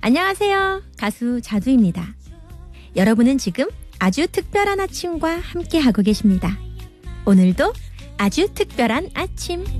안녕하세요. 가수 자두입니다. 여러분은 지금 아주 특별한 아침과 함께하고 계십니다. 오늘도 아주 특별한 아침.